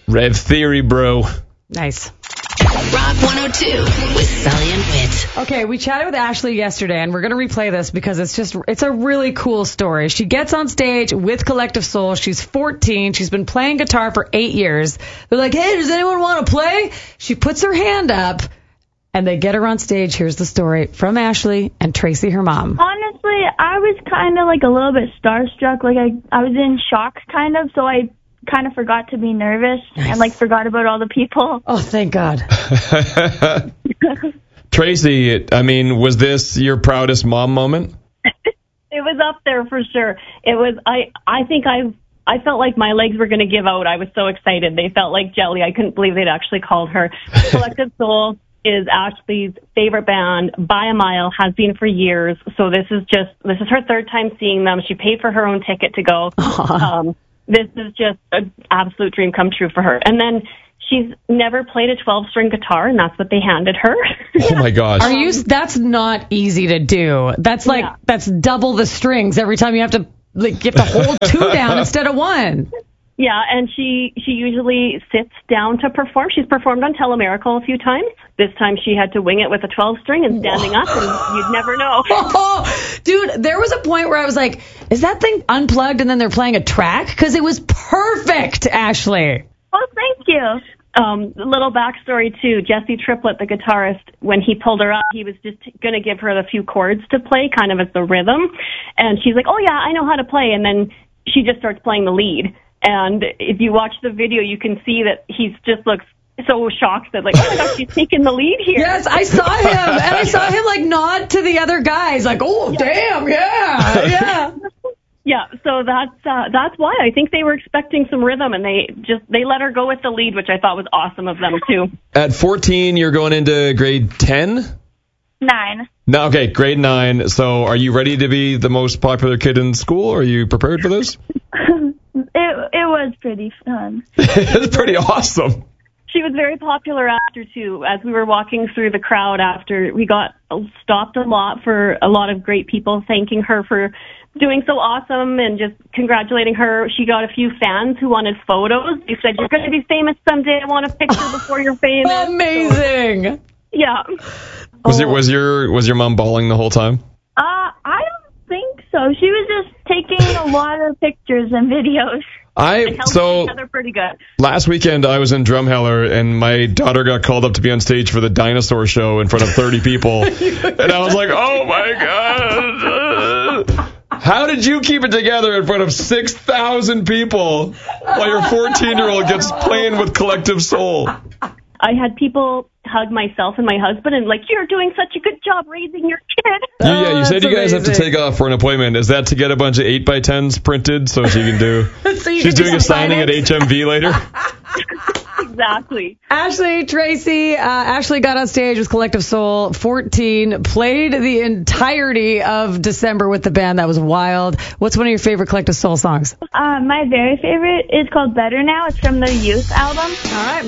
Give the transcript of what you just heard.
Rev Theory, bro. Nice. Rock 102 with Sully and Whit. Okay, we chatted with Ashley yesterday, and we're going to replay this because it's a really cool story. She gets on stage with Collective Soul. She's 14. She's been playing guitar for 8 years. They're like, hey, does anyone want to play? She puts her hand up, and they get her on stage. Here's the story from Ashley and Tracy, her mom. Honestly, I was kind of like a little bit starstruck. Like I was in shock kind of, so I kind of forgot to be nervous and like forgot about all the people. Oh, thank God. Tracy, I mean, was this your proudest mom moment? It was up there for sure. It was. I think I felt like my legs were going to give out. I was so excited. They felt like jelly. I couldn't believe they'd actually called her. Collective Soul is Ashley's favorite band by a mile, has been for years. So this is her third time seeing them. She paid for her own ticket to go. This is just an absolute dream come true for her. And then she's never played a 12-string guitar, and that's what they handed her. Oh, my gosh. That's not easy to do. That's that's double the strings every time you have to hold two down instead of one. Yeah, and she usually sits down to perform. She's performed on Telemiracle a few times. This time she had to wing it with a 12-string and standing up, and you'd never know. Oh, dude, there was a point where I was like, is that thing unplugged and then they're playing a track? Because it was perfect, Ashley. Oh, thank you. A little backstory, too. Jesse Triplett, the guitarist, when he pulled her up, he was just going to give her a few chords to play, kind of as the rhythm. And she's like, oh, yeah, I know how to play. And then she just starts playing the lead. And if you watch the video, you can see that he just looks so shocked that, like, oh my gosh, she's taking the lead here. Yes, I saw him. And I saw him, like, nod to the other guys, like, oh, damn, yeah. Yeah, so that's why. I think they were expecting some rhythm, and they let her go with the lead, which I thought was awesome of them, too. At 14, you're going into grade 10? 9. No, okay, grade 9. So are you ready to be the most popular kid in school? Are you prepared for this? It was pretty fun. It's pretty awesome. She was very popular after, too. As we were walking through the crowd after, we got stopped a lot for a lot of great people thanking her for doing so awesome and just congratulating her. She got a few fans who wanted photos. They said, you're going to be famous someday. I want a picture before you're famous. Amazing. So, yeah. Was your mom bawling the whole time? I don't think so. She was just taking a lot of pictures and videos. They're pretty good. Last weekend I was in Drumheller and my daughter got called up to be on stage for the dinosaur show in front of 30 people. And I was like, oh my God. How did you keep it together in front of 6,000 people while your 14-year-old gets playing with Collective Soul? I had people hug myself and my husband and like, you're doing such a good job raising your kid. Yeah, you said you guys have to take off for an appointment. Is that to get a bunch of 8x10s printed so she can do? She's doing a signing at HMV later. Exactly. Ashley, Tracy, Ashley got on stage with Collective Soul, 14, played the entirety of December with the band. That was wild. What's one of your favorite Collective Soul songs? My very favorite is called Better Now. It's from their Youth album. All right.